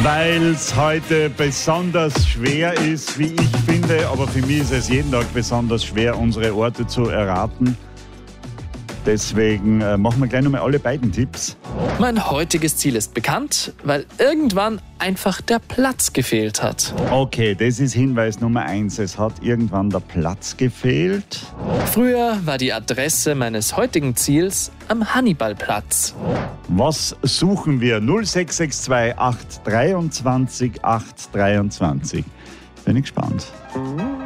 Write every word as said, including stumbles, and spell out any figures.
Weil es heute besonders schwer ist, wie ich finde, aber für mich ist es jeden Tag besonders schwer, unsere Orte zu erraten. Deswegen äh, machen wir gleich nochmal alle beiden Tipps. Mein heutiges Ziel ist bekannt, weil irgendwann einfach der Platz gefehlt hat. Okay, das ist Hinweis Nummer eins. Es hat irgendwann der Platz gefehlt. Früher war die Adresse meines heutigen Ziels am Hannibalplatz. Was suchen wir? null sechs sechs zwei acht zwei drei acht zwei zwei. Bin ich gespannt.